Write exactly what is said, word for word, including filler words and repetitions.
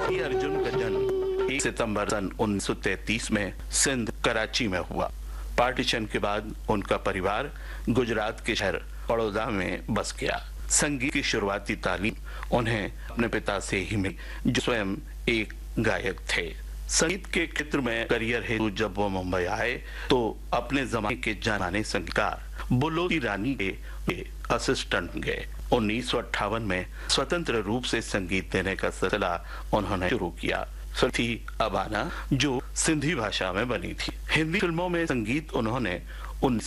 अर्जुन का जन्म एक सितंबर सन उन्नीस सौ तैंतीस में सिंध कराची में हुआ। पार्टीशन के बाद उनका परिवार गुजरात के शहर बड़ौदा में बस गया। संगीत की शुरुआती तालीम उन्हें अपने पिता से ही मिली, जो स्वयं एक गायक थे। संगीत के क्षेत्र में करियर हेतु जब वो मुंबई आए तो अपने जमाने के जाने संगीतकार बुल्लोदी रानी के असिस्टेंट गए। उन्नीस सौ अट्ठावन में स्वतंत्र रूप से संगीत देने का सिलसिला उन्होंने शुरू किया। थी अबाना, जो सिंधी भाषा में बनी थी। हिंदी फिल्मों में संगीत उन्होंने उन्नीस